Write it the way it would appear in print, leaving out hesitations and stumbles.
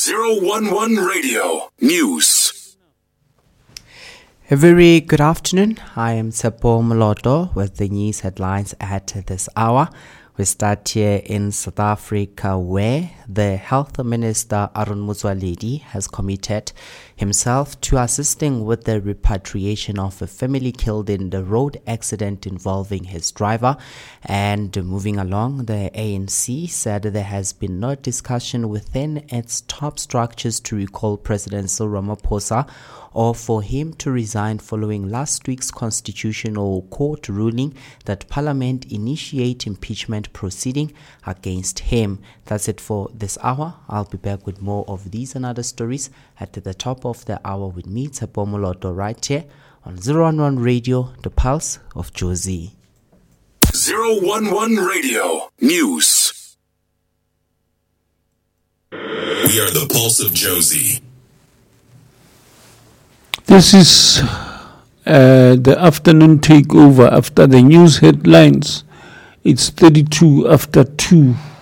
011 Radio News. A very good afternoon. I am Tsepo Moloto with the news headlines at this hour. We start here in South Africa, where the Health Minister Aaron Motsoaledi has committed himself to assisting with the repatriation of a family killed in the road accident involving his driver. And moving along, the ANC said there has been no discussion within its top structures to recall President Cyril Ramaphosa or for him to resign following last week's constitutional court ruling that Parliament initiate impeachment proceeding against him. That's it for this hour. I'll be back with more of these and other stories at the top of the hour with me, Tsepo Moloto, right here on 011 Radio, the Pulse of Jozi. 011 Radio News. We are the Pulse of Jozi. This is the afternoon takeover after the news headlines. It's 32 after 2.